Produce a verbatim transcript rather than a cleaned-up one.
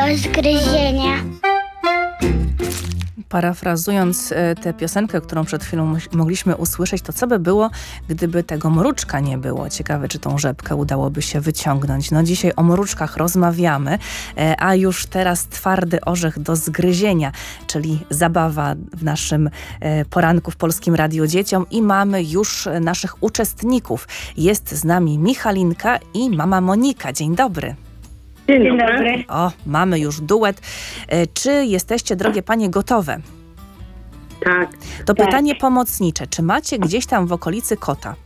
zgryzienia. Parafrazując tę piosenkę, którą przed chwilą mogliśmy usłyszeć, to co by było, gdyby tego mruczka nie było? Ciekawe, czy tą rzepkę udałoby się wyciągnąć. No dzisiaj o mruczkach rozmawiamy, a już teraz twardy orzech do zgryzienia, czyli zabawa w naszym poranku w Polskim Radiu Dzieciom i mamy już naszych uczestników. Jest z nami Michalinka i mama Monika. Dzień dobry. Dzień dobry. O, mamy już duet. E, Czy jesteście, drogie panie, gotowe? Tak. To Tak. pytanie pomocnicze. Czy macie gdzieś tam w okolicy kota?